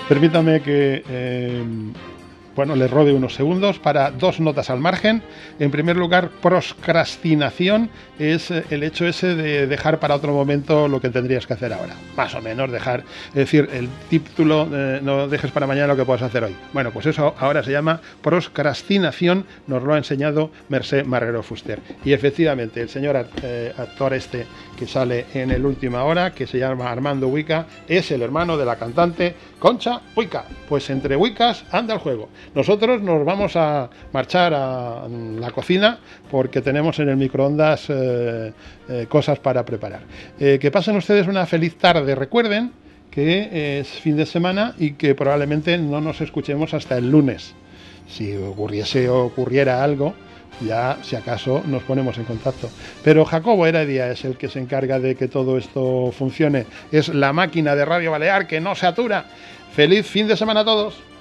Permítame que les robe unos segundos para dos notas al margen. En primer lugar, procrastinación es el hecho ese de dejar para otro momento lo que tendrías que hacer ahora. Más o menos dejar, es decir, el título, no dejes para mañana lo que puedas hacer hoy. Bueno, pues eso ahora se llama procrastinación, nos lo ha enseñado Mercè Marrero Fuster. Y efectivamente, el señor actor este que sale en el Última Hora, que se llama Armando Huica, es el hermano de la cantante Concha Huica. Pues entre Huicas anda el juego. Nosotros nos vamos a marchar a la cocina porque tenemos en el microondas cosas para preparar. Que pasen ustedes una feliz tarde. Recuerden que es fin de semana y que probablemente no nos escuchemos hasta el lunes. Si ocurriera algo, ya si acaso nos ponemos en contacto. Pero Jacobo Heredia es el que se encarga de que todo esto funcione. Es la máquina de Radio Balear que no se atura. ¡Feliz fin de semana a todos!